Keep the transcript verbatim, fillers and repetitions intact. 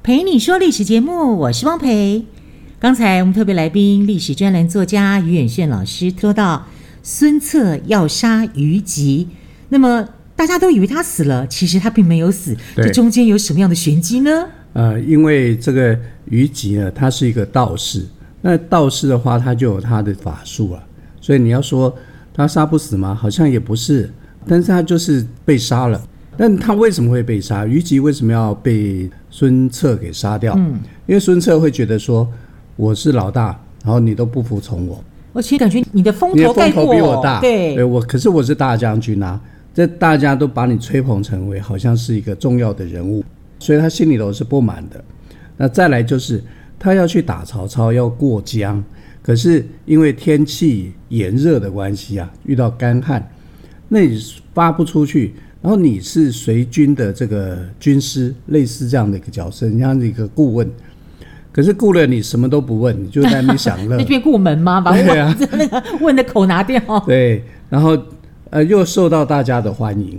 陪你说历史节目，我是汪培。刚才我们特别来宾历史专栏作家于远炫老师说到孙策要杀虞吉，那么大家都以为他死了，其实他并没有死，这中间有什么样的玄机呢？ 呃，因为这个虞吉呢，他是一个道士，那道士的话，他就有他的法术啊，所以你要说他杀不死吗？好像也不是，但是他就是被杀了。但他为什么会被杀？虞吉为什么要被孙策给杀掉？嗯，因为孙策会觉得说我是老大，然后你都不服从我， 我其实感觉你的风头盖过， 你的风头比我大， 对， 对我，可是我是大将军啊，这大家都把你吹捧成为好像是一个重要的人物，所以他心里头是不满的。那再来就是他要去打曹操，要过江，可是因为天气炎热的关系啊，遇到干旱，那你发不出去，然后你是随军的这个军师，类似这样的一个角色，你像一个顾问，可是顾了你什么都不问，你就在那边享乐， 那就变顾门吗？把问、啊、那个问的口拿掉。 对，然后呃又受到大家的欢迎，